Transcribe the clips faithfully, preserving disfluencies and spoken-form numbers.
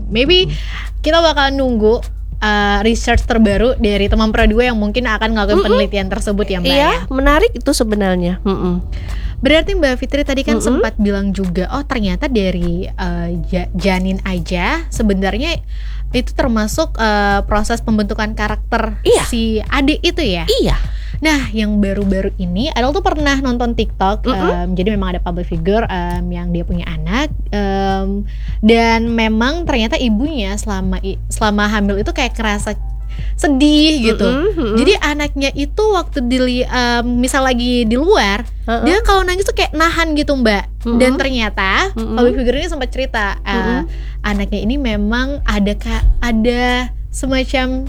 maybe kita bakal nunggu uh, research terbaru dari teman Pra dua yang mungkin akan ngelakuin Mm-mm. penelitian tersebut ya Mbak. Iya, ya? menarik itu sebenarnya. Mm-mm. Berarti Mbak Fitri tadi kan Mm-mm. sempat bilang juga, oh ternyata dari uh, janin aja sebenarnya itu termasuk uh, proses pembentukan karakter iya. si adik itu ya. Iya. Nah, yang baru-baru ini Adel tuh pernah nonton TikTok, um, jadi memang ada public figure um, yang dia punya anak, um, dan memang ternyata ibunya selama selama hamil itu kayak kerasa sedih gitu. Mm-hmm, mm-hmm. Jadi anaknya itu waktu di um, misal lagi di luar, uh-uh. dia kalau nangis tuh kayak nahan gitu Mbak. Mm-hmm. Dan ternyata mm-hmm. public figure ini sempat cerita, uh, mm-hmm. anaknya ini memang ada ada semacam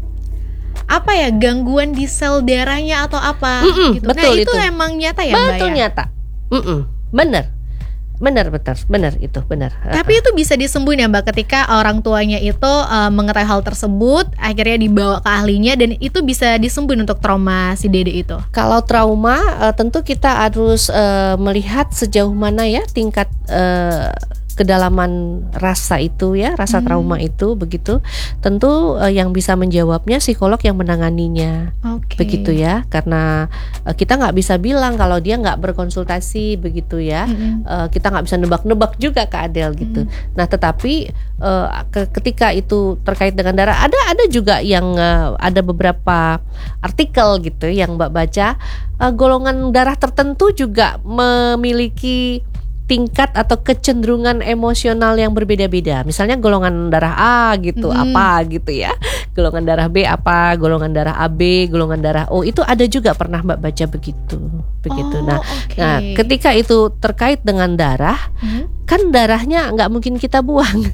apa ya, gangguan di sel darahnya atau apa Mm-mm, gitu. Betul, nah itu, itu emang nyata ya betul, Mbak ya? Betul nyata. Mm-mm, bener. Benar, benar, benar itu, benar. Tapi itu bisa disembuhin ya Mbak ketika orang tuanya itu uh, mengetahui hal tersebut, akhirnya dibawa ke ahlinya dan itu bisa disembuhin untuk trauma si Dede itu. Kalau trauma, uh, tentu kita harus uh, melihat sejauh mana ya tingkat uh, kedalaman rasa itu ya, rasa hmm. trauma itu begitu. Tentu uh, yang bisa menjawabnya psikolog yang menanganinya, okay. begitu ya. Karena uh, kita nggak bisa bilang kalau dia nggak berkonsultasi begitu ya. Hmm. Uh, kita nggak bisa nebak-nebak juga ke Adel gitu. Hmm. Nah, tetapi uh, ke, ketika itu terkait dengan darah, ada ada juga yang uh, ada beberapa artikel gitu yang Mbak baca, uh, golongan darah tertentu juga memiliki tingkat atau kecenderungan emosional yang berbeda-beda. Misalnya golongan darah A gitu, mm-hmm. apa gitu ya. Golongan darah B apa, golongan darah A B, golongan darah O, itu ada juga pernah Mbak baca begitu. Begitu. Oh, nah, okay. nah, ketika itu terkait dengan darah, mm-hmm. kan darahnya nggak mungkin kita buang.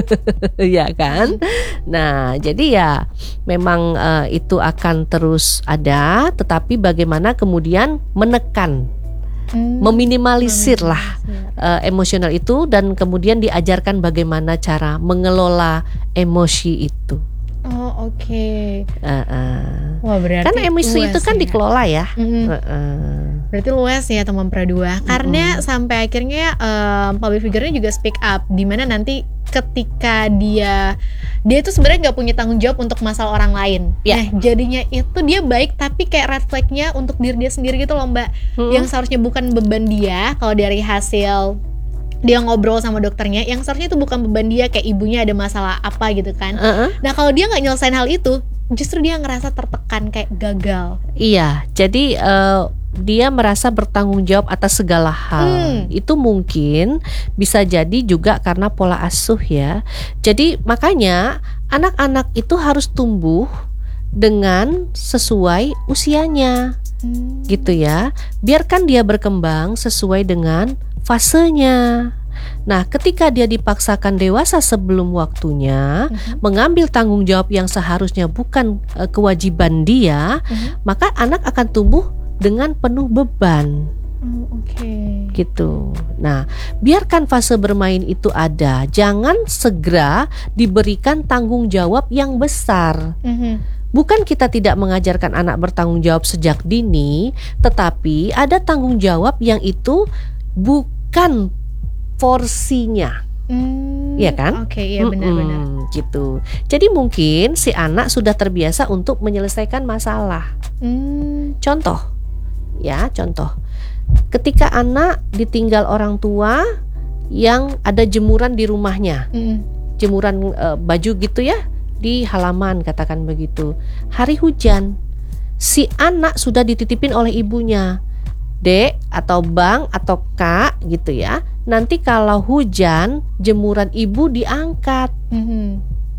Ya kan? Mm-hmm. Nah, jadi ya memang uh, itu akan terus ada, tetapi bagaimana kemudian menekan, Hmm, meminimalisir lah uh, emosional itu dan kemudian diajarkan bagaimana cara mengelola emosi itu. Oh oke. Okay. Uh-uh. Wah berarti kan emosi itu kan ya dikelola ya. Mm-hmm. Uh-uh. Berarti luas ya teman Pra dua. Mm-hmm. Karena sampai akhirnya um, public figure-nya juga speak up. Dimana nanti ketika dia dia itu sebenarnya nggak punya tanggung jawab untuk masalah orang lain. Yeah. Nah jadinya itu dia baik tapi kayak red flag-nya untuk diri dia sendiri gitu loh Mbak. Mm-hmm. Yang seharusnya bukan beban dia kalau dari hasil dia ngobrol sama dokternya, yang seharusnya itu bukan beban dia, kayak ibunya ada masalah apa gitu kan. Uh-uh. Nah kalau dia nggak nyelesain hal itu, justru dia ngerasa tertekan, kayak gagal. Iya, jadi uh, dia merasa bertanggung jawab atas segala hal. Hmm. Itu mungkin bisa jadi juga karena pola asuh ya. Jadi makanya anak-anak itu harus tumbuh dengan sesuai usianya, hmm. gitu ya. Biarkan dia berkembang sesuai dengan fasenya. Nah, ketika dia dipaksakan dewasa sebelum waktunya, uh-huh. mengambil tanggung jawab yang seharusnya bukan uh, kewajiban dia, uh-huh. maka anak akan tumbuh dengan penuh beban. Oh, oke. Okay. Gitu. Nah, biarkan fase bermain itu ada. Jangan segera diberikan tanggung jawab yang besar. Uh-huh. Bukan kita tidak mengajarkan anak bertanggung jawab sejak dini, tetapi ada tanggung jawab yang itu bukan porsinya, hmm, ya kan? Oke, okay, iya benar-benar. Gitu. Jadi mungkin si anak sudah terbiasa untuk menyelesaikan masalah. Hmm. Contoh, ya contoh. Ketika anak ditinggal orang tua yang ada jemuran di rumahnya, hmm. jemuran e, baju gitu ya di halaman, katakan begitu. Hari hujan, si anak sudah dititipin oleh ibunya. Dek atau bang atau kak gitu ya, nanti kalau hujan jemuran ibu diangkat. Mm-hmm.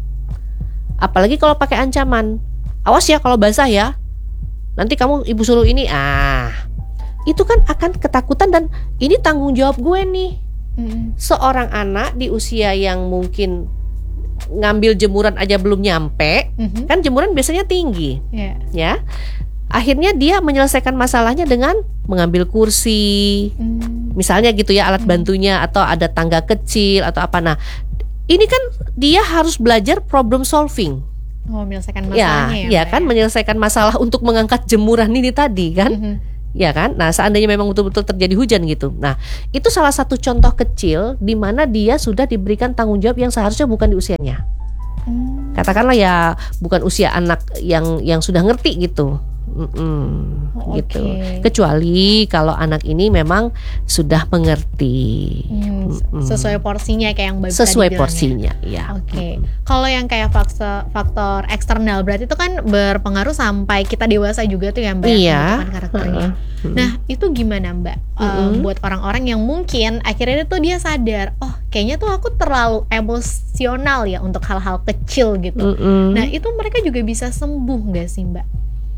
Apalagi kalau pakai ancaman, awas ya kalau basah ya, nanti kamu ibu suruh ini. Ah, itu kan akan ketakutan dan ini tanggung jawab gue nih. Mm-hmm. Seorang anak di usia yang mungkin ngambil jemuran aja belum nyampe, mm-hmm. kan jemuran biasanya tinggi, yeah. ya. Akhirnya dia menyelesaikan masalahnya dengan mengambil kursi, hmm. misalnya gitu ya, alat bantunya, atau ada tangga kecil atau apa. Nah, ini kan dia harus belajar problem solving. Oh, menyelesaikan masalahnya ya, ya, ya kan, ya? Menyelesaikan masalah untuk mengangkat jemuran ini tadi kan, mm-hmm. ya kan? Nah, seandainya memang betul-betul terjadi hujan gitu. Nah, itu salah satu contoh kecil di mana dia sudah diberikan tanggung jawab yang seharusnya bukan di usianya. Hmm. Katakanlah ya bukan usia anak yang yang sudah ngerti gitu. Mm-mm, oh, gitu. Okay. Kecuali kalau anak ini memang sudah mengerti, hmm, sesuai porsinya kayak yang Mbak sesuai porsinya, ya. Oke. Okay. Kalau yang kayak faktor faktor eksternal berarti itu kan berpengaruh sampai kita dewasa juga tuh ya Mbak, iya. karakternya. Uh-uh. Nah itu gimana Mbak uh-uh. um, buat orang-orang yang mungkin akhirnya tuh dia sadar, oh kayaknya tuh aku terlalu emosional ya untuk hal-hal kecil gitu. Uh-uh. Nah itu mereka juga bisa sembuh nggak sih Mbak?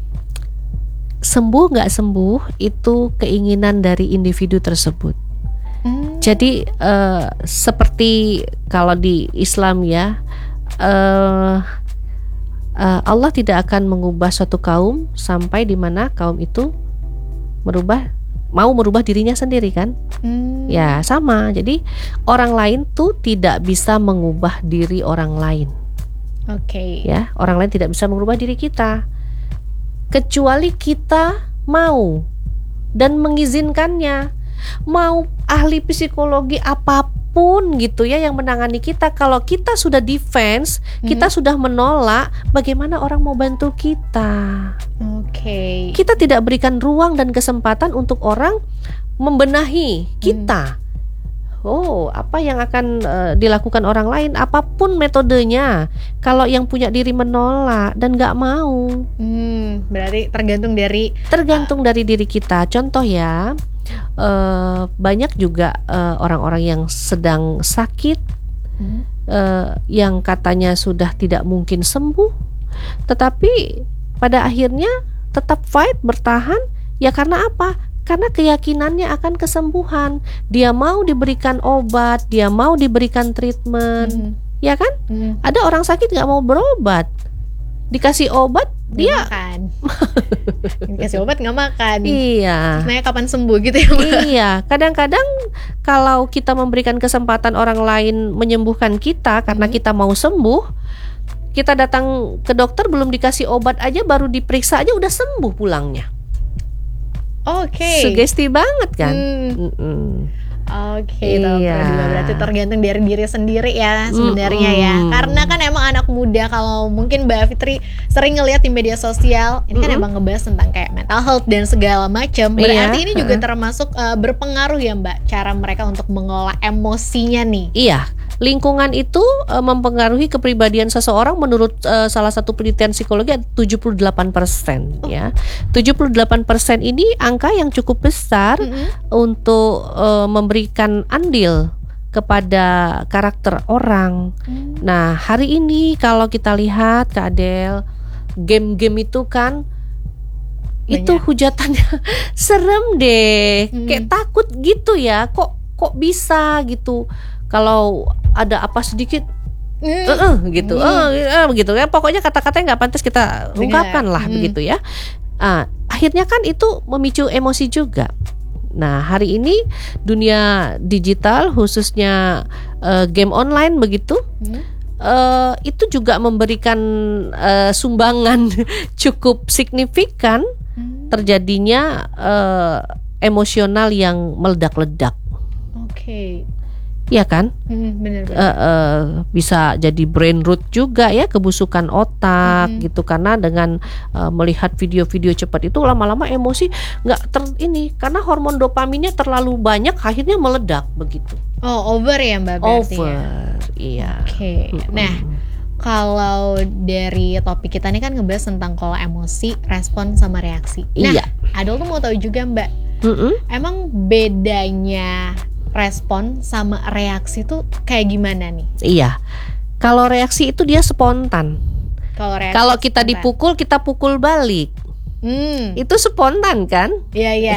Sembuh nggak sembuh itu keinginan dari individu tersebut. Hmm. Jadi uh, seperti kalau di Islam ya, uh, uh, Allah tidak akan mengubah suatu kaum sampai di mana kaum itu merubah mau merubah dirinya sendiri kan? Hmm. Ya sama. Jadi orang lain tuh tidak bisa mengubah diri orang lain. Oke. Okay. Ya, orang lain tidak bisa mengubah diri kita. Kecuali kita mau dan mengizinkannya. Mau ahli psikologi apapun gitu ya yang menangani kita, kalau kita sudah defense, hmm. kita sudah menolak, bagaimana orang mau bantu kita? Oke. Okay. Kita tidak berikan ruang dan kesempatan untuk orang membenahi kita. Hmm. Oh, apa yang akan uh, dilakukan orang lain, apapun metodenya, kalau yang punya diri menolak dan nggak mau, hmm, berarti tergantung dari tergantung uh, dari diri kita. Contoh ya, uh, banyak juga uh, orang-orang yang sedang sakit, hmm. uh, yang katanya sudah tidak mungkin sembuh, tetapi pada akhirnya tetap fight, bertahan, ya karena apa? Karena keyakinannya akan kesembuhan. Dia mau diberikan obat, dia mau diberikan treatment, hmm. ya kan? Hmm. Ada orang sakit nggak mau berobat, dikasih obat gak dia makan. Dikasih obat nggak makan. Iya. Sebenarnya kapan sembuh gitu ya Mbak? Iya. Kadang-kadang kalau kita memberikan kesempatan orang lain menyembuhkan kita karena hmm. kita mau sembuh, kita datang ke dokter belum dikasih obat aja, baru diperiksa aja udah sembuh pulangnya. Oke, okay. Sugesti banget kan. Hmm. Oke, okay, iya. Berarti tergantung dari diri sendiri ya sebenarnya mm-hmm. ya. Karena kan emang anak muda, kalau mungkin Mbak Fitri sering ngeliat di media sosial, ini kan mm-hmm. emang ngebahas tentang kayak mental health dan segala macam. Berarti iya. ini juga uh. termasuk uh, berpengaruh ya Mbak, cara mereka untuk mengelola emosinya nih. Iya. Lingkungan itu uh, mempengaruhi kepribadian seseorang menurut uh, salah satu penelitian psikologi tujuh puluh delapan persen oh. ya. tujuh puluh delapan persen ini angka yang cukup besar mm-hmm. untuk uh, memberikan andil kepada karakter orang. Mm. Nah, hari ini kalau kita lihat Kak Adel, game-game itu kan banyak. Itu hujatannya serem deh. Mm. Kayak takut gitu ya. Kok kok bisa gitu. Kalau ada apa sedikit mm. uh, uh, gitu, mm. uh, uh, begitu ya. Pokoknya kata-katanya nggak pantas kita ungkapkan lah, mm. begitu ya. Uh, akhirnya kan itu memicu emosi juga. Nah, hari ini dunia digital khususnya uh, game online begitu, mm. uh, itu juga memberikan uh, sumbangan cukup signifikan mm. terjadinya uh, emosional yang meledak-ledak. Oke. Okay. Iya kan, hmm, bener, bener. Uh, uh, bisa jadi brain root juga ya, kebusukan otak hmm. gitu, karena dengan uh, melihat video-video cepat itu lama-lama emosi nggak ter ini karena hormon dopaminnya terlalu banyak akhirnya meledak begitu. Oh, over ya Mbak berarti. Over, ya? Iya. Oke. Okay. Mm-hmm. Nah, kalau dari topik kita ini kan ngebahas tentang kalau emosi, respon sama reaksi. Nah, iya. Adul tuh mau tahu juga Mbak, mm-hmm. emang bedanya respon sama reaksi tuh kayak gimana nih? Iya. Kalau reaksi itu dia spontan. Kalau reaksi Kalau kita spontan. dipukul, kita pukul balik. Hmm. Itu spontan kan? Iya, iya.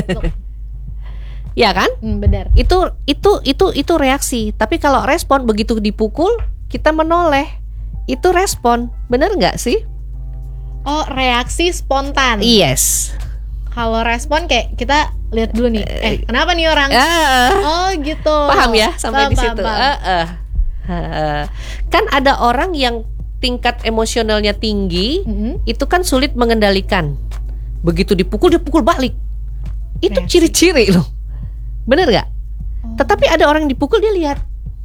Iya kan? Hmm, benar. Itu itu itu itu reaksi. Tapi kalau respon, begitu dipukul kita menoleh. Itu respon. Benar nggak sih? Oh, reaksi spontan. Yes. Kalau respon kayak kita lihat dulu nih, eh kenapa nih orang? Uh, oh gitu. Paham ya sampai paham, di situ. paham, paham. Uh, uh. Uh. Kan ada orang yang tingkat emosionalnya tinggi, mm-hmm. itu kan sulit mengendalikan. Begitu dipukul dia pukul balik. Itu Reaksi. ciri-ciri loh. Bener gak? Oh. Tetapi ada orang yang dipukul dia lihat.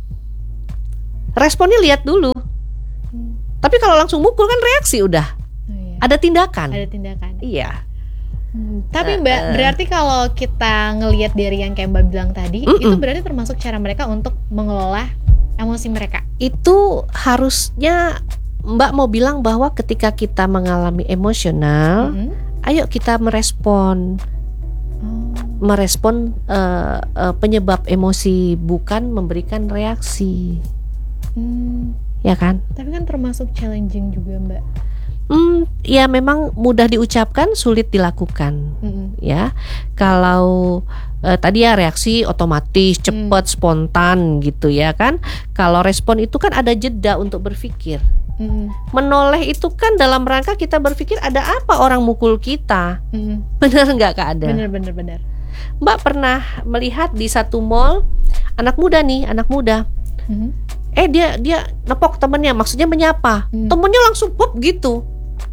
Responnya lihat dulu. Hmm. Tapi kalau langsung mukul kan reaksi udah. Oh, iya. Ada tindakan. Ada tindakan. Iya. Hmm, Tapi Mbak, Uh, uh. berarti kalau kita ngelihat dari yang kayak Mbak bilang tadi, Mm-mm. itu berarti termasuk cara mereka untuk mengelola emosi mereka. Itu harusnya Mbak mau bilang bahwa ketika kita mengalami emosional, Mm-mm. ayo kita merespon, Oh. merespon uh, uh, penyebab emosi, bukan memberikan reaksi, Hmm, ya kan? Tapi kan termasuk challenging juga Mbak. Hmm, ya memang mudah diucapkan, sulit dilakukan. Mm-mm. Ya, kalau eh, tadi ya reaksi otomatis, cepat, spontan gitu ya kan. Kalau respon itu kan ada jeda untuk berpikir. Mm-mm. Menoleh itu kan dalam rangka kita berpikir ada apa orang mukul kita. Mm-mm. Benar nggak Kak Adel? Bener bener bener. Mbak pernah melihat di satu mall anak muda nih, anak muda. Mhm. Eh dia dia nepok temennya, maksudnya menyapa. Hmm. Temennya langsung pop gitu.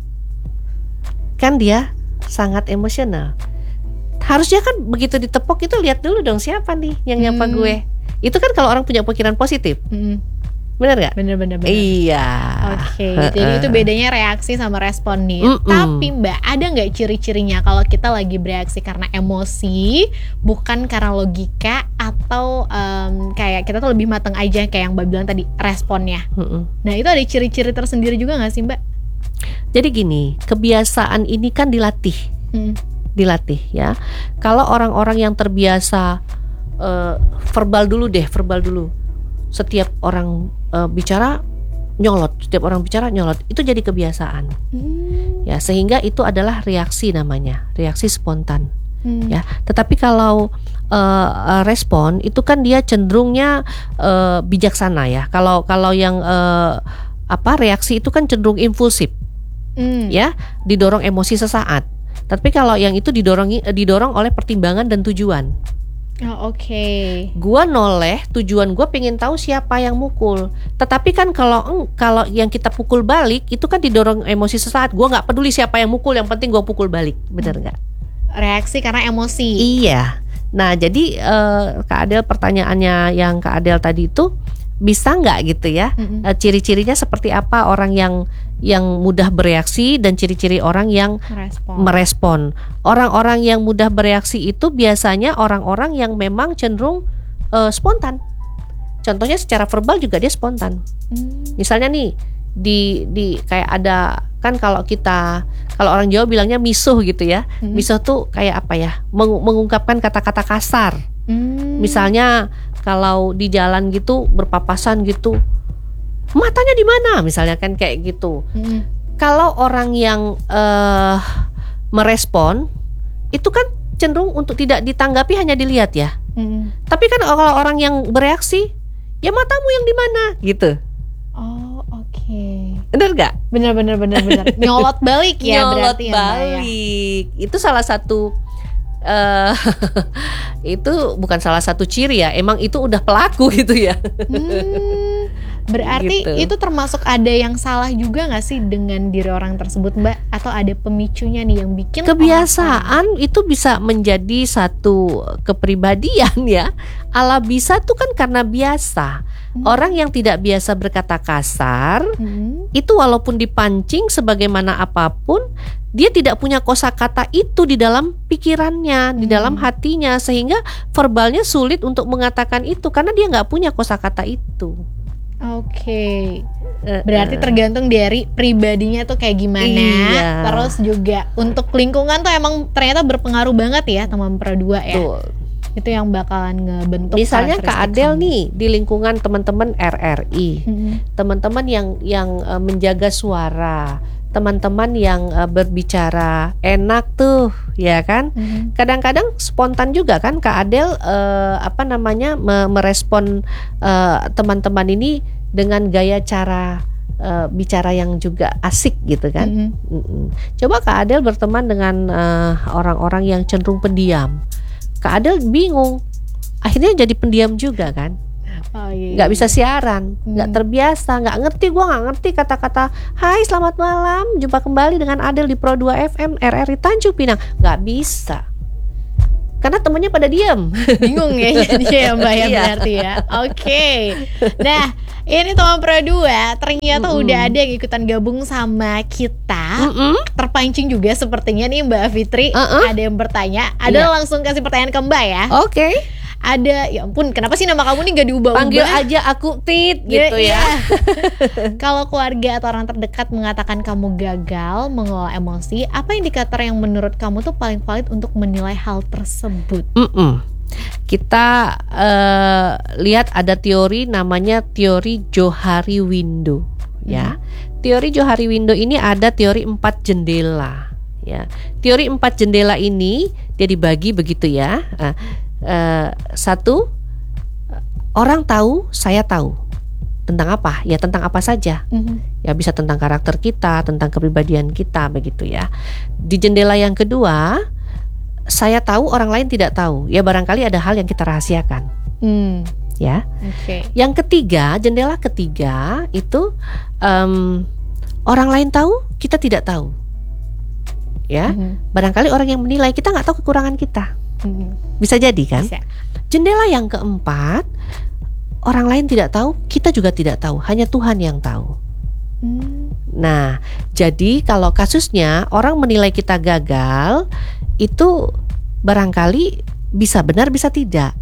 Kan dia sangat emosional. Harusnya kan begitu ditepok itu lihat dulu dong siapa nih yang nyapa Hmm. gue. Itu kan kalau orang punya pikiran positif. Mm-mm. Benar nggak? Bener bener bener. Iya. Oke, jadi itu bedanya reaksi sama respon nih. Mm-mm. Tapi Mbak, ada nggak ciri-cirinya kalau kita lagi bereaksi karena emosi, bukan karena logika, atau em, kayak kita tuh lebih matang aja kayak yang Mbak bilang tadi responnya. Mm-mm. Nah itu ada ciri-ciri tersendiri juga nggak sih Mbak? Jadi gini, kebiasaan ini kan dilatih, Mm. dilatih ya. Kalau orang-orang yang terbiasa eh, verbal dulu deh, verbal dulu. Setiap orang eh, bicara nyolot, setiap orang bicara nyolot, itu jadi kebiasaan. Hmm. Ya, sehingga itu adalah reaksi namanya, reaksi spontan. Hmm. Ya, tetapi kalau uh, respon itu kan dia cenderungnya uh, bijaksana ya. Kalau kalau yang uh, apa reaksi itu kan cenderung impulsif, Hmm. ya, didorong emosi sesaat. Tapi kalau yang itu didorong didorong oleh pertimbangan dan tujuan. Oh, oke. Gua noleh, tujuan gua pengen tahu siapa yang mukul. Tetapi kan kalau kalau yang kita pukul balik itu kan didorong emosi sesaat. Gua nggak peduli siapa yang mukul, yang penting gua pukul balik, bener nggak? Reaksi karena emosi. Iya. Nah, jadi eh, Kak Adel pertanyaannya yang Kak Adel tadi itu bisa nggak gitu ya? Mm-mm. Eh, ciri-cirinya seperti apa orang yang yang mudah bereaksi dan ciri-ciri orang yang Merespon. merespon. Orang-orang yang mudah bereaksi itu biasanya orang-orang yang memang cenderung eh, spontan. Contohnya secara verbal juga dia spontan. Hmm. Misalnya nih di di kayak ada kan kalau kita kalau orang Jawa bilangnya misuh gitu ya. Hmm. Misuh tuh kayak apa ya? Mengu- mengungkapkan kata-kata kasar. Hmm. Misalnya kalau di jalan gitu berpapasan gitu. Matanya di mana? Misalnya kan kayak gitu. Hmm. Kalau orang yang eh merespon itu kan cenderung untuk tidak ditanggapi, hanya dilihat ya. Hmm. Tapi kan kalau orang yang bereaksi, ya matamu yang di mana gitu. Oh, oke. Bener gak? Bener bener bener bener. Nyolot balik ya Nyolot berarti ya, Mbak, ya. balik. Itu salah satu eh itu bukan salah satu ciri ya. Emang itu udah pelaku gitu ya. Hmm, berarti Gitu. itu termasuk ada yang salah juga nggak sih dengan diri orang tersebut Mbak? Atau ada pemicunya nih yang bikin Kebiasaan itu bisa menjadi satu kepribadian ya. Ala bisa tuh kan karena biasa. Hmm. Orang yang tidak biasa berkata kasar orang- Hmm. itu walaupun dipancing sebagaimana apapun, dia tidak punya kosakata itu di dalam pikirannya, di Hmm. dalam hatinya, sehingga verbalnya sulit untuk mengatakan itu karena dia nggak punya kosakata itu. Oke. Eh, Berarti eh. tergantung dari pribadinya tuh kayak gimana. Iya. Terus juga untuk lingkungan tuh emang ternyata berpengaruh banget ya teman berdua ya. Tuh. Itu yang bakalan ngebentuk Misalnya Kak karakteristik Adel kamu. nih di lingkungan teman-teman R R I, Hmm. teman-teman yang yang eh, menjaga suara, teman-teman yang eh, berbicara enak tuh, ya kan? Hmm. Kadang-kadang spontan juga kan Kak Adel eh, apa namanya me- merespon eh, teman-teman ini dengan gaya cara eh, bicara yang juga asik gitu kan. Hmm. Mm-mm. Coba Kak Adel berteman dengan eh, orang-orang yang cenderung pendiam. Kak Adel bingung. Akhirnya jadi pendiam juga kan. Oh, iya, Nggak iya. bisa siaran, nggak Hmm. terbiasa, nggak ngerti. Gue nggak ngerti kata-kata hai selamat malam, jumpa kembali dengan Adel di Pro dua F M R R I Tanjung Pinang. Nggak bisa. Karena temennya pada diam. Bingung ya jadi ya Mbak ya Iya. berarti ya. Oke. Nah, ini teman Pro dua ternyata Mm-mm. udah ada yang ikutan gabung sama kita. Mm-mm. Terpancing juga sepertinya nih Mbak Fitri. Uh-uh. Ada yang bertanya. Ada Iya. langsung kasih pertanyaan ke Mbak ya. Oke. Ada, ya ampun, kenapa sih nama kamu nih gak diubah-ubah? Panggil aja aku Tit gitu Iya, ya. iya. Kalau keluarga atau orang terdekat mengatakan kamu gagal mengelola emosi, apa indikator yang menurut kamu tuh paling valid untuk menilai hal tersebut? Mm-mm. Kita eh, lihat ada teori namanya teori Johari Window ya. Teori Johari Window ini ada teori empat jendela ya. Teori empat jendela ini dia dibagi begitu ya. Nah, eh, satu, orang tahu, saya tahu. Tentang apa? Ya tentang apa saja. Mhm. Ya bisa tentang karakter kita, tentang kepribadian kita begitu ya. Di jendela yang kedua, saya tahu, orang lain tidak tahu. Ya barangkali ada hal yang kita rahasiakan. Hmm, Ya. Oke. Yang ketiga, jendela ketiga itu em, orang lain tahu, kita tidak tahu. Ya, Mhm. barangkali orang yang menilai, kita nggak tahu kekurangan kita. Mhm. Bisa jadi kan? Bisa. Jendela yang keempat, orang lain tidak tahu, kita juga tidak tahu, hanya Tuhan yang tahu. Hmm. Nah, jadi kalau kasusnya orang menilai kita gagal, itu barangkali bisa benar bisa tidak.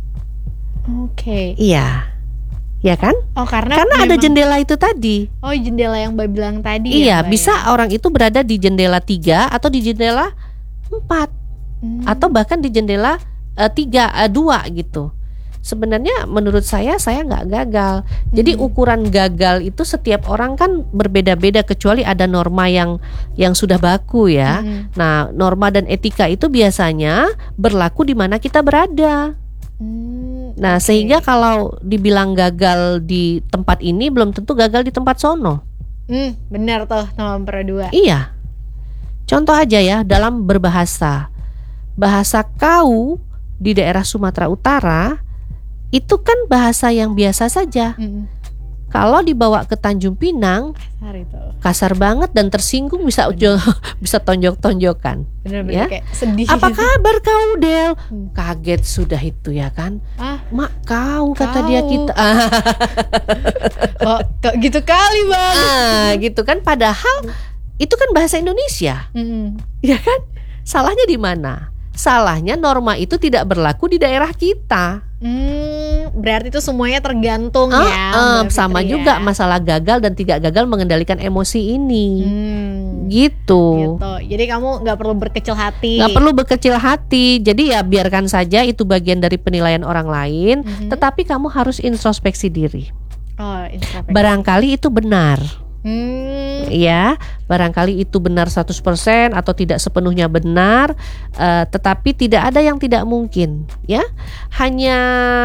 Oke. Iya. Ya kan? Oh karena Karena ada memang- jendela itu tadi. Oh jendela yang Mbak bilang tadi. Iya, ya, Mbak, bisa ya? orang itu berada di jendela tiga atau di jendela empat Hmm. atau bahkan di jendela eh, tiga, eh, dua gitu. Sebenarnya menurut saya saya nggak gagal. Jadi Hmm. ukuran gagal itu setiap orang kan berbeda-beda kecuali ada norma yang yang sudah baku ya. Hmm. Nah, norma dan etika itu biasanya berlaku di mana kita berada. Hmm, Nah, oke. sehingga kalau dibilang gagal di tempat ini belum tentu gagal di tempat sono. Hmm, benar tuh teman Pro dua. Iya. Contoh aja ya dalam berbahasa. Bahasa kau di daerah Sumatera Utara itu kan bahasa yang biasa saja. Hmm. Kalau dibawa ke Tanjung Pinang Kasar itu. kasar banget dan tersinggung, bisa bisa tonjok-tonjokan. Benar-benar Ya. kayak sedih. Apa kabar kau, Del? Hmm. Kaget sudah itu ya kan. Ah, Mak kau kata Kau. dia kita. kok, kok gitu kali bang? Ah, gitu kan, padahal itu kan bahasa Indonesia. Hmm. Ya kan? Salahnya di mana? Salahnya norma itu tidak berlaku di daerah kita. Hmm, berarti itu semuanya tergantung Ah, ya. ah, Mbak sama Fitri, juga ya? masalah gagal dan tidak gagal mengendalikan emosi ini. Hmm, Gitu. gitu. Jadi kamu nggak perlu berkecil hati. Nggak perlu berkecil hati. Jadi ya biarkan saja itu bagian dari penilaian orang lain. Mhm. Tetapi kamu harus introspeksi diri. Oh, introspeksi. Barangkali itu benar. Hmm, Ya, barangkali itu benar seratus persen atau tidak sepenuhnya benar, eh, tetapi tidak ada yang tidak mungkin, ya. Hanya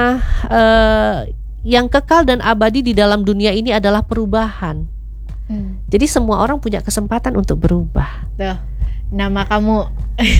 eh, yang kekal dan abadi di dalam dunia ini adalah perubahan. hmm. Jadi semua orang punya kesempatan untuk berubah. Tuh, nama kamu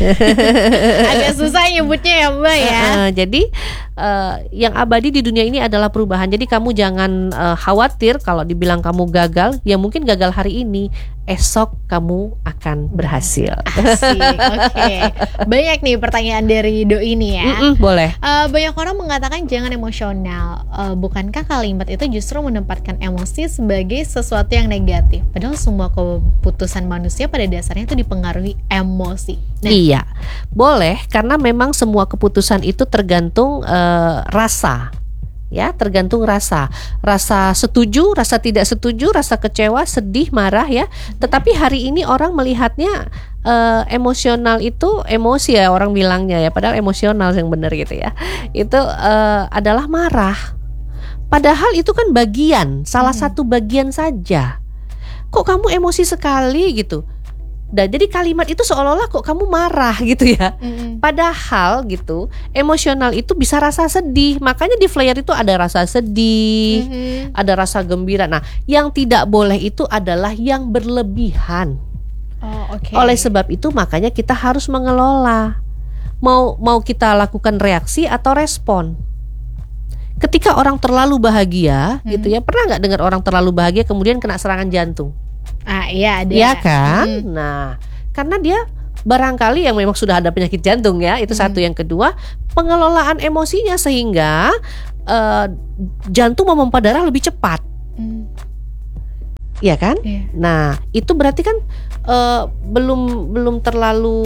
agak susah nyebutnya ya Mbak ya. Eh, jadi eh, yang abadi di dunia ini adalah perubahan. Jadi kamu jangan eh, khawatir kalau dibilang kamu gagal. Ya mungkin gagal hari ini, esok kamu akan berhasil. Asik, oke. Banyak nih pertanyaan dari Doi ini ya. Mm-mm, boleh. Eh, banyak orang mengatakan jangan emosional. Eh, bukankah kalimat itu justru menempatkan emosi sebagai sesuatu yang negatif? Padahal semua keputusan manusia pada dasarnya itu dipengaruhi emosi. Nah, Iya, boleh, karena memang semua keputusan itu tergantung eh, rasa, ya, tergantung rasa, rasa setuju, rasa tidak setuju, rasa kecewa, sedih, marah, ya. Tetapi hari ini orang melihatnya eh, emosional itu emosi ya orang bilangnya ya, padahal emosional yang benar gitu ya, itu eh, adalah marah. Padahal itu kan bagian, salah Hmm. satu bagian saja. Kok kamu emosi sekali gitu? Dan jadi kalimat itu seolah-olah kok kamu marah gitu ya. mm-mm. Padahal gitu, emosional itu bisa rasa sedih. Makanya di flyer itu ada rasa sedih, Mhm. ada rasa gembira. Nah, yang tidak boleh itu adalah yang berlebihan. Oh, oke. Oleh sebab itu makanya kita harus mengelola. Mau mau kita lakukan reaksi atau respon. Ketika orang terlalu bahagia, Hmm. gitu ya. Pernah nggak dengar orang terlalu bahagia kemudian kena serangan jantung? Ah, iya ada. Iya kan? Hmm. Nah, karena dia barangkali yang memang sudah ada penyakit jantung ya, itu hmm. satu. Yang kedua, pengelolaan emosinya sehingga uh, jantung memompa darah lebih cepat. Hmm. Iya kan? Yeah. Nah, itu berarti kan uh, belum belum terlalu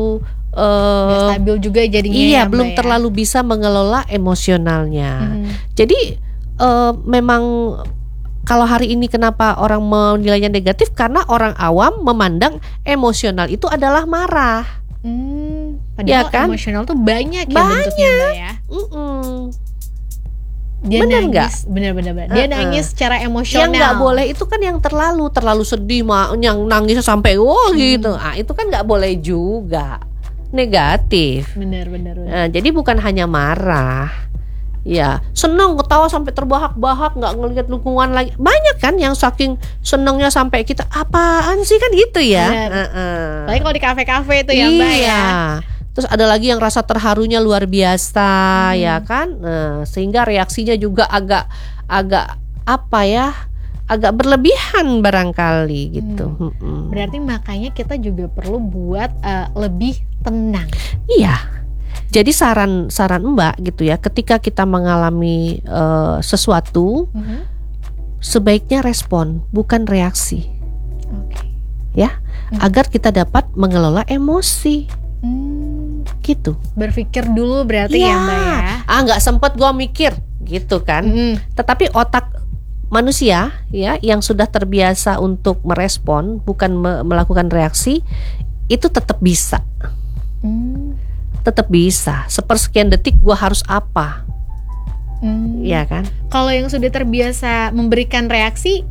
uh, stabil juga jadinya. Iya, ya, belum ya? terlalu bisa mengelola emosionalnya. Hmm. Jadi uh, memang kalau hari ini kenapa orang menilainya negatif, karena orang awam memandang emosional itu adalah marah. Hmm, padahal ya kan? Emosional tuh banyak ya banyak. bentuknya ya. Mm-mm. Dia bener nangis, bener-bener. Dia uh-uh. nangis secara emosional. Yang nggak boleh itu kan yang terlalu terlalu sedih, yang nangisnya sampai wow hmm. gitu. Ah itu kan nggak boleh juga, negatif. Bener-bener. Nah, jadi bukan hanya marah, ya seneng ketawa sampai terbahak-bahak, nggak ngelihat lingkungan lagi. Banyak kan yang saking senengnya sampai kita apaan sih kan gitu ya. Uh-uh. Lagi kalau di kafe-kafe itu ya Mbak iya. ya. Terus ada lagi yang rasa terharunya luar biasa, hmm. ya kan, nah, sehingga reaksinya juga agak agak apa ya, agak berlebihan barangkali gitu. Hmm. Hmm. Berarti makanya kita juga perlu buat uh, lebih tenang. Iya. Jadi saran saran Mbak gitu ya, ketika kita mengalami uh, sesuatu, hmm. sebaiknya respon bukan reaksi, okay. ya, hmm. agar kita dapat mengelola emosi. Hmm. Gitu. Berpikir dulu berarti ya, ya Mbak ya. Ah nggak sempet gue mikir gitu kan. Mm. Tetapi otak manusia ya yang sudah terbiasa untuk merespon bukan me- melakukan reaksi itu tetap bisa. Mm. Tetap bisa. Sepersekian detik gue harus apa? Mm. Ya kan. Kalau yang sudah terbiasa memberikan reaksi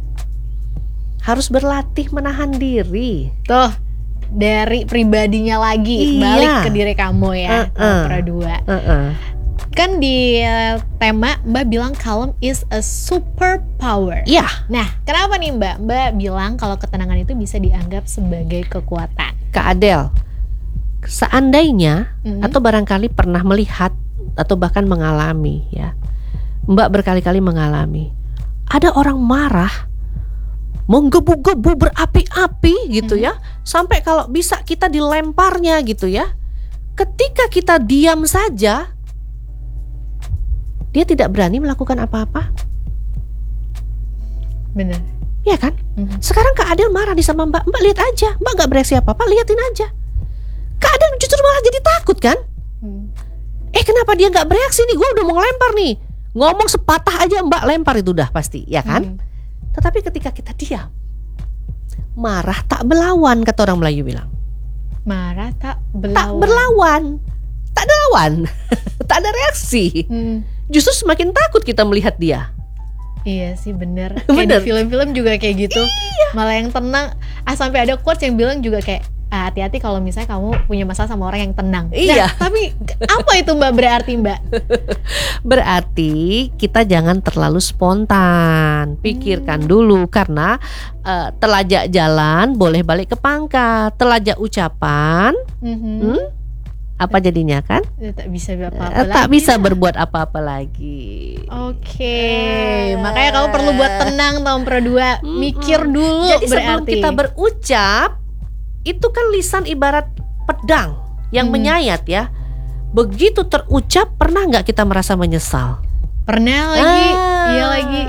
harus berlatih menahan diri. Tuh. Dari pribadinya lagi, iya. balik ke diri kamu ya, uh-uh. dua. Uh-uh. Kan di uh, tema Mbak bilang calm is a superpower. Iya. Nah, kenapa nih Mbak? Mbak bilang kalau ketenangan itu bisa dianggap sebagai kekuatan. Kak Adel, seandainya mm-hmm. atau barangkali pernah melihat atau bahkan mengalami ya, Mbak berkali-kali mengalami, ada orang marah, menggebu-gebu berapi-api gitu hmm. ya, sampai kalau bisa kita dilemparnya gitu ya. Ketika kita diam saja, dia tidak berani melakukan apa-apa. Benar. Ya kan? Hmm. Sekarang Kak Adel marah nih sama Mbak, Mbak lihat aja, Mbak gak bereaksi apa-apa, liatin aja. Kak Adel justru malah jadi takut kan? Hmm. Eh kenapa dia gak bereaksi nih? Gue udah mau ngelempar nih. Ngomong sepatah aja Mbak lempar itu udah pasti, ya kan? Hmm. Tetapi ketika kita diam, marah tak berlawan, kata orang Melayu bilang. Marah tak berlawan. Tak berlawan, tak ada lawan, tak ada reaksi. Hmm. Justru semakin takut kita melihat dia. Iya sih benar. Kayak di film-film juga kayak gitu. Iya. Malah yang tenang. Ah sampai ada quotes yang bilang juga kayak ah, hati-hati kalau misalnya kamu punya masalah sama orang yang tenang. Iya. Nah, tapi apa itu Mbak berarti Mbak? Berarti kita jangan terlalu spontan. Pikirkan hmm. dulu karena uh, telajak jalan boleh balik ke pangkat. Telajak ucapan, mm-hmm. hmm, apa jadinya kan? Tak bisa apa-apa uh, lagi. Tak bisa lah. berbuat apa-apa lagi. Oke, okay. uh, makanya kamu perlu buat tenang tahun pro dua. Mm-mm. Mikir dulu. Jadi berarti. sebelum kita berucap, itu kan lisan ibarat pedang yang hmm. menyayat ya. Begitu terucap, pernah nggak kita merasa menyesal? Pernah lagi, ah, iya lagi.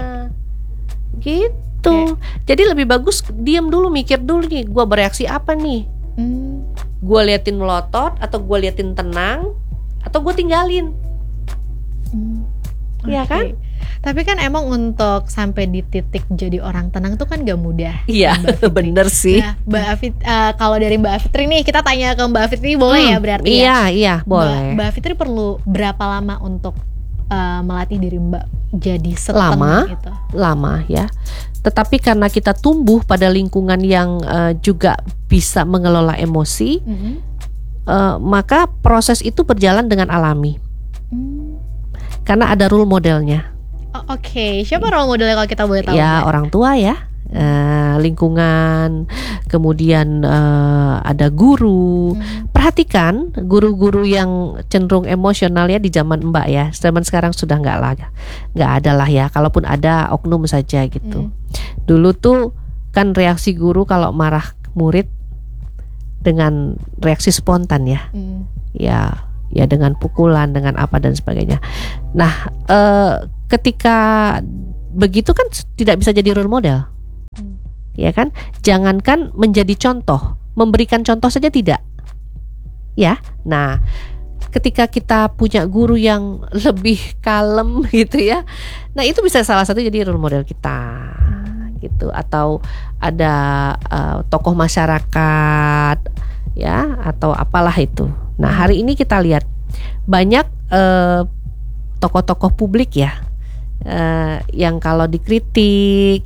Gitu. Okay. Jadi lebih bagus diam dulu, mikir dulu nih. Gue bereaksi apa nih? Hmm. Gue liatin melotot atau gue liatin tenang atau gue tinggalin? Hmm. Iya okay. kan? Tapi kan emang untuk sampai di titik jadi orang tenang tuh kan gak mudah. Iya, bener sih. Nah, Mbak Afit, uh, kalau dari Mbak Afitri nih kita tanya ke Mbak Afitri boleh hmm, ya berarti iya, ya? Iya, iya, boleh. Mbak, Mbak Afitri perlu berapa lama untuk uh, melatih diri Mbak jadi setenang itu? Lama ya. Tetapi karena kita tumbuh pada lingkungan yang uh, juga bisa mengelola emosi, mm-hmm. uh, maka proses itu berjalan dengan alami. Mm. Karena ada role modelnya. Oh, Oke, okay. Siapa role modelnya kalau kita boleh tahu? Ya, Mbak? Orang tua ya, uh, lingkungan, kemudian uh, ada guru. Hmm. Perhatikan guru-guru yang cenderung emosional ya di zaman Mbak ya. Zaman sekarang sudah nggak lah, nggak ada lah ya. Kalaupun ada oknum saja gitu. Hmm. Dulu tuh kan reaksi guru kalau marah murid dengan reaksi spontan ya. Mm. Ya, ya dengan pukulan, dengan apa dan sebagainya. Nah, eh, ketika begitu kan tidak bisa jadi role model. Mm. Ya kan? Jangankan menjadi contoh, memberikan contoh saja tidak. Ya. Nah, ketika kita punya guru yang lebih kalem gitu ya. Nah, itu bisa salah satu jadi role model kita. Gitu, atau ada uh, tokoh masyarakat ya, atau apalah itu. Nah, hari ini kita lihat banyak uh, tokoh-tokoh publik ya, uh, yang kalau dikritik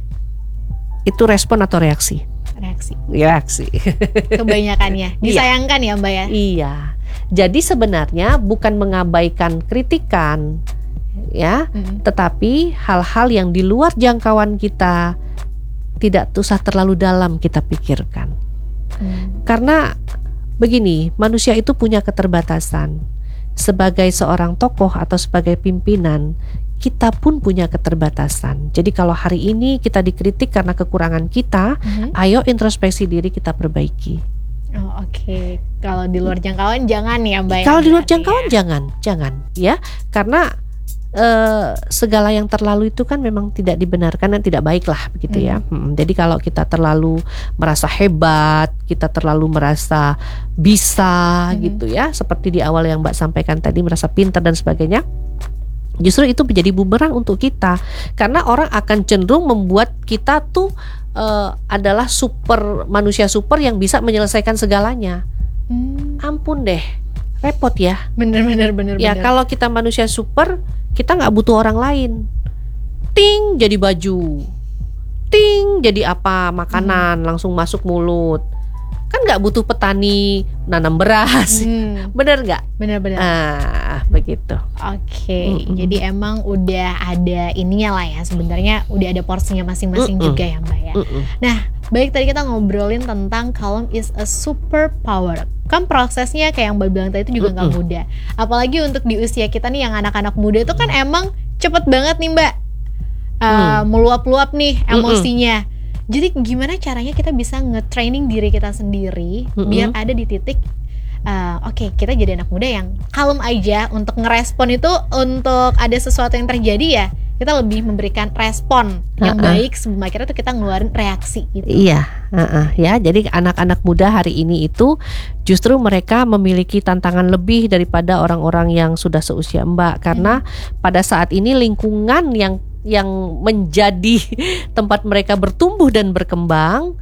itu respon atau reaksi? Reaksi. Reaksi. Kebanyakannya disayangkan ya Mbak ya. Iya. Jadi sebenarnya bukan mengabaikan kritikan ya, mm-hmm. tetapi hal-hal yang di luar jangkauan kita tidak usah terlalu dalam kita pikirkan. Mm. Karena begini, manusia itu punya keterbatasan. Sebagai seorang tokoh atau sebagai pimpinan, kita pun punya keterbatasan. Jadi kalau hari ini kita dikritik karena kekurangan kita, mm-hmm. ayo introspeksi diri, kita perbaiki. Oh, oke. Okay. Kalau di luar jangkauan jangan ya Mbak. Kalau di luar jangkauan ya. jangan, jangan ya, karena Uh, segala yang terlalu itu kan memang tidak dibenarkan dan tidak baik lah begitu ya. Hmm, jadi kalau kita terlalu merasa hebat, kita terlalu merasa bisa hmm. gitu ya, seperti di awal yang Mbak sampaikan tadi, merasa pintar dan sebagainya, justru itu menjadi bumerang untuk kita, karena orang akan cenderung membuat kita tuh uh, adalah super manusia super yang bisa menyelesaikan segalanya. Hmm. Ampun deh, repot ya. Bener-bener bener. Ya bener. Kalau kita manusia super, kita nggak butuh orang lain. Ting jadi baju, ting jadi apa makanan hmm. langsung masuk mulut. Kan nggak butuh petani nanam beras, hmm. bener nggak? Bener-bener. Ah begitu. Oke, okay. mm-hmm. Jadi emang udah ada ininya lah ya. Sebenarnya udah ada porsinya masing-masing mm-hmm. juga ya Mbak ya. Mm-hmm. Nah, baik tadi kita ngobrolin tentang calm is a superpower. Kan prosesnya kayak yang Mbak bilang tadi itu juga nggak mm-hmm. mudah. Apalagi untuk di usia kita nih yang anak-anak muda itu kan emang cepet banget nih Mbak, uh, mm. meluap-luap nih emosinya. Mm-hmm. Jadi gimana caranya kita bisa nge-training diri kita sendiri mm-hmm. biar ada di titik uh, oke okay, kita jadi anak muda yang kalem aja untuk ngerespon itu, untuk ada sesuatu yang terjadi ya kita lebih memberikan respon yang uh-uh. baik sebelum akhirnya tuh kita ngeluarin reaksi gitu. Iya, uh-uh, ya. Jadi anak-anak muda hari ini itu justru mereka memiliki tantangan lebih daripada orang-orang yang sudah seusia Mbak, karena hmm. pada saat ini lingkungan yang yang menjadi tempat mereka bertumbuh dan berkembang,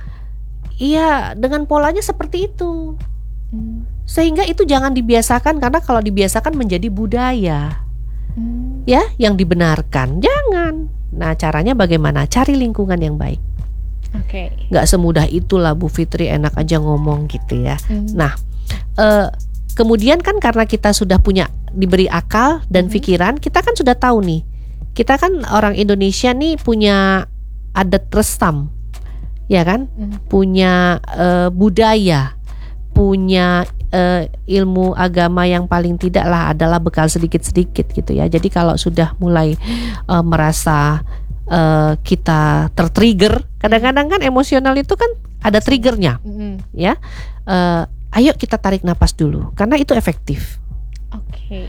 iya dengan polanya seperti itu. Hmm. Sehingga itu jangan dibiasakan, karena kalau dibiasakan menjadi budaya. Hmm. Ya, yang dibenarkan. Jangan. Nah, caranya bagaimana? Cari lingkungan yang baik. Oke. Okay. Gak semudah itulah Bu Fitri, enak aja ngomong gitu ya. Hmm. Nah, eh, kemudian kan karena kita sudah punya diberi akal dan hmm. pikiran, kita kan sudah tahu nih. Kita kan orang Indonesia nih punya adat resam, ya kan? Hmm. Punya eh, budaya, punya uh, ilmu agama yang paling tidak lah adalah bekal sedikit-sedikit gitu ya. Jadi kalau sudah mulai uh, merasa uh, kita tertrigger, kadang-kadang kan emosional itu kan ada triggernya, mm-hmm. ya. Uh, ayo kita tarik napas dulu, karena itu efektif. Oke. Okay.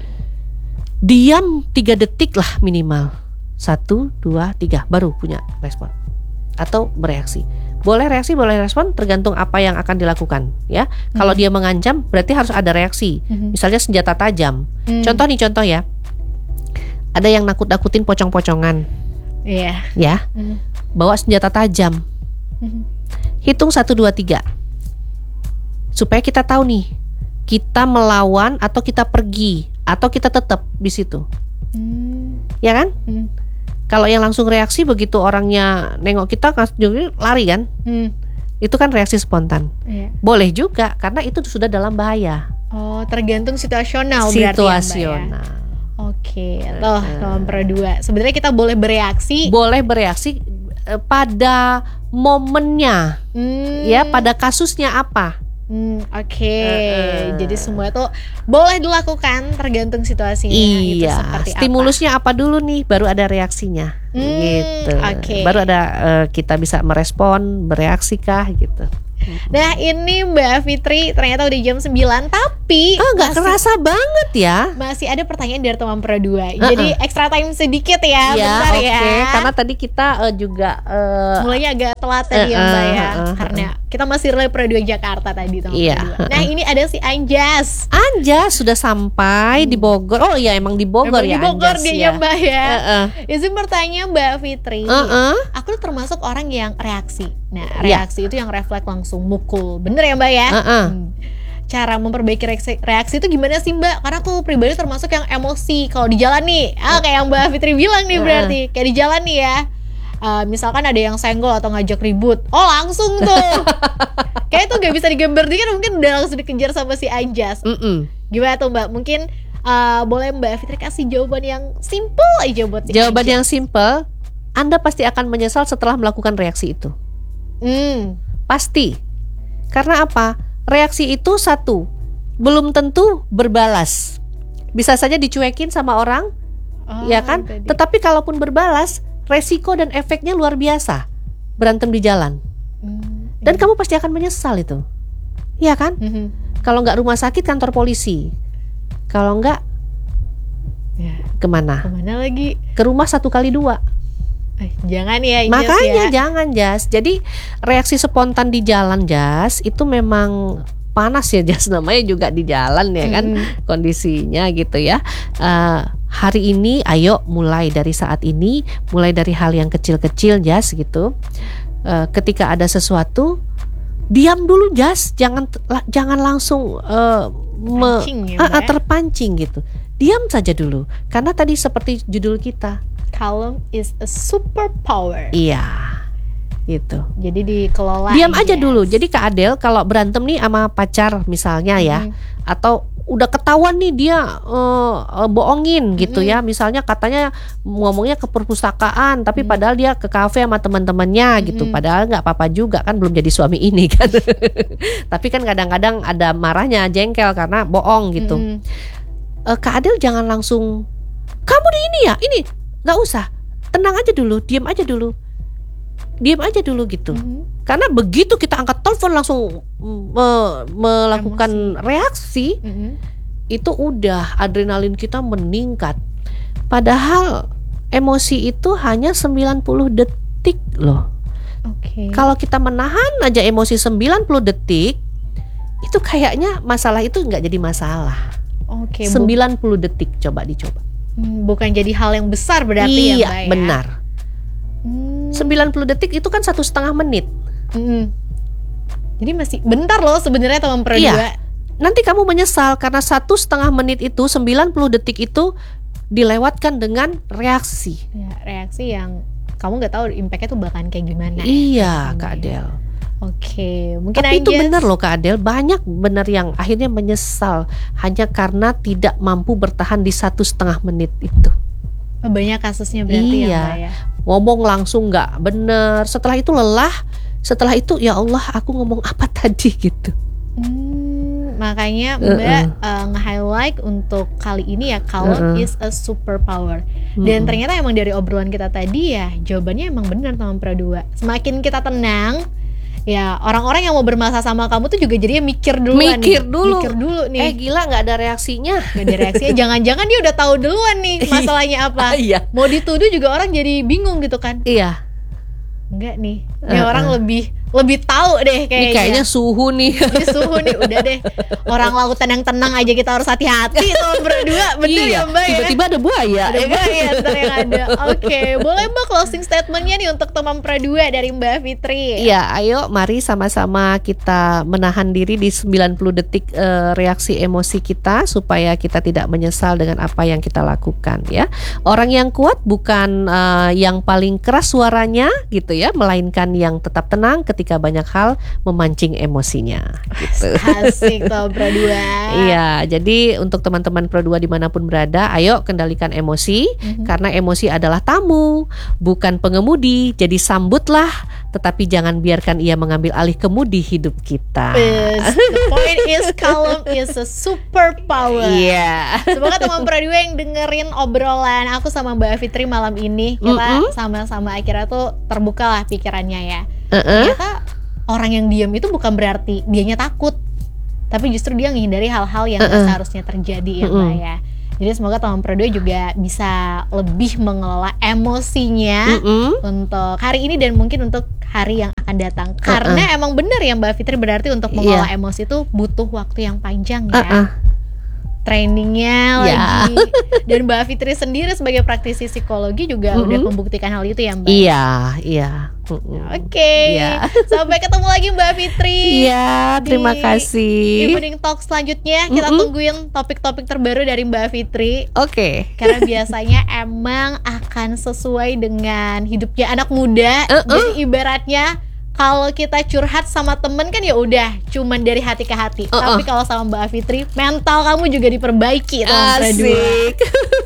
Diam tiga detik lah minimal, satu, dua, tiga, baru punya respon atau bereaksi. Boleh reaksi, boleh respon, tergantung apa yang akan dilakukan ya. Hmm. Kalau dia mengancam, berarti harus ada reaksi. Hmm. Misalnya senjata tajam. Hmm. Contoh nih, contoh ya. Ada yang nakut-nakutin pocong-pocongan. Iya. Yeah. Ya. Hmm. Bawa senjata tajam. Hmm. Hitung satu, dua, tiga. Supaya kita tahu nih, kita melawan atau kita pergi atau kita tetap di situ. Hmm. Ya kan? Hmm. Kalau yang langsung reaksi, begitu orangnya nengok kita lari kan, hmm. itu kan reaksi spontan. Iya. Boleh juga, karena itu sudah dalam bahaya. Oh, tergantung situasional, situasional. Berarti ya, Mbak ya? Oke, toh nomor dua. Sebenarnya kita boleh bereaksi. Boleh bereaksi eh, pada momennya, hmm. ya, pada kasusnya apa. Hmm, Oke, okay. uh, uh. Jadi semua itu boleh dilakukan tergantung situasinya. Iya, gitu, seperti stimulusnya apa. apa dulu nih, baru ada reaksinya, hmm, gitu. Okay. Baru ada uh, kita bisa merespon, bereaksi kah, gitu. Nah ini Mbak Fitri ternyata udah jam sembilan, tapi oh, gak kerasa banget ya. Masih ada pertanyaan dari teman Pro dua. uh-uh. Jadi extra time sedikit ya, ya bentar okay. ya. Karena tadi kita uh, juga uh, mulainya agak telat tadi uh, ya Mbak ya, uh, uh, karena uh, kita masih relay Pro dua Jakarta tadi teman iya. Pro dua. Nah ini ada si Anjas. Anjas sudah sampai hmm. di Bogor. Oh iya emang di Bogor emang ya. Di Bogor Anjas, dia ya Mbak ya. uh-uh. Izin bertanya Mbak Fitri, uh-uh. aku tuh termasuk orang yang reaksi. Nah reaksi yeah. itu yang refleks langsung mukul, bener ya Mbak ya? Uh-uh. Hmm. Cara memperbaiki reaksi, reaksi itu gimana sih Mbak? Karena aku pribadi termasuk yang emosi kalau di jalan nih. Ah kayak yang Mbak Fitri bilang nih berarti uh-uh. kayak di jalan nih ya. Uh, misalkan ada yang senggol atau ngajak ribut, oh langsung tuh. Kayak itu gak bisa digambar dikit, mungkin udah langsung dikejar sama si Anjas. Mm-mm. Gimana tuh Mbak? Mungkin uh, boleh Mbak Fitri kasih jawaban yang simple aja buat si jawaban Anjas. Yang simple, Anda pasti akan menyesal setelah melakukan reaksi itu. Hmm. Pasti. Karena apa? Reaksi itu satu, belum tentu berbalas. Bisa saja dicuekin sama orang, oh, ya kan? Tadi. Tetapi kalaupun berbalas, resiko dan efeknya luar biasa. Berantem di jalan. Hmm. Dan kamu pasti akan menyesal itu. Iya kan? Hmm. Kalau nggak rumah sakit, kantor polisi. Kalau nggak, ya. Kemana? Kemana lagi? Ke rumah satu kali dua. Eh, jangan ya, makanya ya. jangan Jas. Jadi reaksi spontan di jalan Jas itu memang panas ya Jas, namanya juga di jalan ya kan hmm. kondisinya gitu ya. Uh, hari ini ayo mulai dari saat ini, mulai dari hal yang kecil-kecil Jas gitu. Uh, ketika ada sesuatu, diam dulu Jas, jangan jangan langsung uh, me, ya, uh, uh, terpancing gitu. Diam saja dulu, karena tadi seperti judul kita, calm is a superpower. Iya, itu. Jadi dikelola. Diam aja yes. dulu. Jadi Kak Adel kalau berantem nih sama pacar misalnya ya, hmm. atau udah ketahuan nih dia uh, uh, bohongin gitu hmm. ya. Misalnya katanya ngomongnya ke perpustakaan, tapi hmm. padahal dia ke kafe sama teman-temannya hmm. gitu. Padahal nggak apa-apa juga kan, belum jadi suami ini kan. Tapi kan kadang-kadang ada marahnya, jengkel karena bohong gitu. Hmm. Uh, Kak Adel jangan langsung, kamu di ini ya, ini. Gak usah, tenang aja dulu, diam aja dulu, diam aja dulu gitu. Mm-hmm. Karena begitu kita angkat telepon langsung me- melakukan emosi. Reaksi, mm-hmm. itu udah adrenalin kita meningkat. Padahal emosi itu hanya sembilan puluh detik loh. Okay. Kalau kita menahan aja emosi sembilan puluh detik, itu kayaknya masalah itu gak jadi masalah. Okay, sembilan puluh bu- detik coba dicoba. Hmm, bukan jadi hal yang besar berarti iya, ya Mbak ya? Benar. hmm. sembilan puluh detik itu kan satu setengah menit. hmm. Jadi masih bentar loh sebenarnya teman Pro dua. Iya. Nanti kamu menyesal karena satu setengah menit itu, sembilan puluh detik itu dilewatkan dengan reaksi. Ya, reaksi yang kamu gak tahu impactnya tuh bakalan kayak gimana. Iya ya, Kak Adel. Oke, mungkin tapi aja. Itu benar loh Kak Adel, banyak benar yang akhirnya menyesal hanya karena tidak mampu bertahan di satu setengah menit itu. Banyak kasusnya berarti iya. ya Mbak ya. Ngomong langsung nggak benar, setelah itu lelah, setelah itu ya Allah aku ngomong apa tadi gitu. Hmm, makanya Mbak uh-uh. uh, nge-highlight untuk kali ini ya, calm uh-uh. is a superpower. Dan uh-uh. ternyata emang dari obrolan kita tadi ya jawabannya emang benar teman Pro dua. Semakin kita tenang, ya orang-orang yang mau bermasalah sama kamu tuh juga jadinya mikir dulu mikir nih. dulu mikir dulu nih eh gila nggak ada reaksinya nggak ada reaksinya jangan-jangan dia udah tahu duluan nih masalahnya apa. Iya. Mau dituduh juga orang jadi bingung gitu kan. Iya. Enggak nih ini uh-uh. orang lebih lebih tahu deh kayaknya. Ini kayaknya suhu nih. Ini suhu nih udah deh. Orang lautan yang tenang aja kita harus hati-hati tuh berdua. Betul iya, ya Mbak ya? Tiba-tiba ada buaya. Ada buaya ntar yang ada. Oke, okay. Boleh Mbak closing statementnya nih untuk teman Pro dua dari Mbak Fitri. Iya, ayo mari sama-sama kita menahan diri di sembilan puluh detik uh, reaksi emosi kita supaya kita tidak menyesal dengan apa yang kita lakukan ya. Orang yang kuat bukan uh, yang paling keras suaranya gitu ya, melainkan yang tetap tenang ketika ketika banyak hal memancing emosinya gitu. Asik tuh Pro dua. Iya, jadi untuk teman-teman Pro dua dimanapun berada, ayo kendalikan emosi, mm-hmm. karena emosi adalah tamu, bukan pengemudi. Jadi sambutlah, tetapi jangan biarkan ia mengambil alih kemudi hidup kita. Yes, the point is calm is a superpower. Iya. Yeah. Semoga teman Pro dua yang dengerin obrolan aku sama Mbak Fitri malam ini, kita mm-hmm. sama-sama akhirnya tuh terbuka lah pikirannya ya. Uh-uh. Ternyata orang yang diam itu bukan berarti dianya takut, tapi justru dia menghindari hal-hal yang Uh-uh. gak seharusnya terjadi ya Mbak Mm-mm. ya. Jadi semoga teman Prodoi juga bisa lebih mengelola emosinya Mm-mm. untuk hari ini dan mungkin untuk hari yang akan datang. Karena Uh-uh. emang benar ya Mbak Fitri, berarti untuk mengelola emosi itu butuh waktu yang panjang ya. Uh-uh. Trainingnya Ya. lagi. Dan Mbak Fitri sendiri sebagai praktisi psikologi juga Mm-mm. udah membuktikan hal itu ya Mbak. Iya, iya. Mm-mm. Oke, Iya. sampai ketemu lagi Mbak Fitri. Iya, terima Di kasih. Evening Talk selanjutnya kita Mm-mm. tungguin topik-topik terbaru dari Mbak Fitri. Oke. Karena biasanya emang akan sesuai dengan hidupnya anak muda. Uh-uh. Jadi ibaratnya kalau kita curhat sama temen kan ya udah cuman dari hati ke hati. Uh-uh. Tapi kalau sama Mbak Fitri, mental kamu juga diperbaiki teman Prodoi. Asik.